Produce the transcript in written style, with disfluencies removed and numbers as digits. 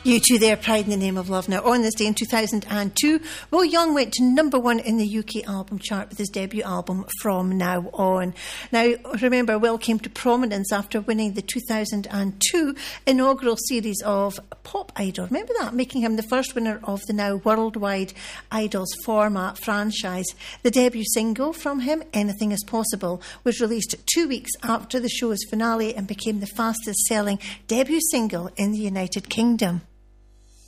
You two there, Pride in the Name of Love. Now, on this day in 2002, Will Young went to #1 in the UK album chart with his debut album, From Now On. Now, remember, Will came to prominence after winning the 2002 inaugural series of Pop Idol. Remember that? Making him the first winner of the now worldwide Idols format franchise. The debut single from him, Anything Is Possible, was released 2 weeks after the show's finale and became the fastest selling debut single in the United Kingdom.